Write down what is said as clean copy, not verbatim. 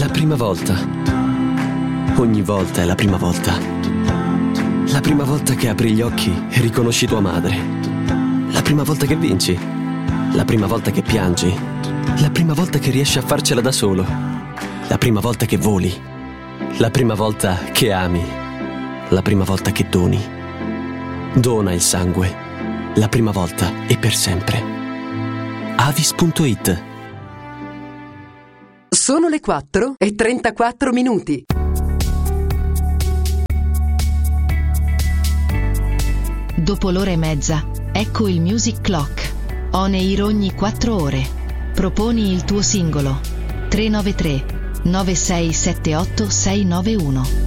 La prima volta. Ogni volta è la prima volta. La prima volta che apri gli occhi e riconosci tua madre. La prima volta che vinci. La prima volta che piangi. La prima volta che riesci a farcela da solo. La prima volta che voli. La prima volta che ami. La prima volta che doni. Dona il sangue. La prima volta e per sempre. Avis.it. Sono le 4:34. Dopo l'ora e mezza, ecco il Music Clock. On air ogni 4 ore. Proponi il tuo singolo. 393 9678 691.